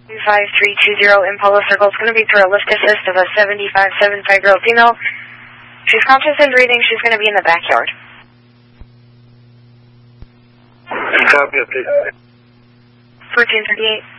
25320 Impala Circle. It's going to be through a lift assist of a 75-year-old female. She's conscious and breathing. She's going to be in the backyard. Copy, update. 1438.